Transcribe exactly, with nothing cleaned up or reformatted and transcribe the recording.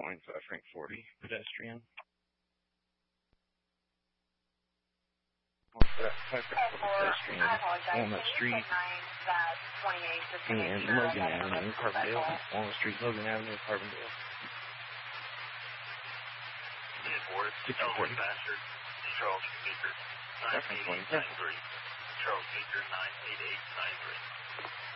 showing five Frank forty, pedestrian. five Frank forty, pedestrian, Walnut Street, and Logan Avenue, Carbondale. Walnut Street, Logan Avenue, Carbondale. six forty. Charles Speaker, nine eight eight nine three. Charles Speaker, nine eight eight nine three.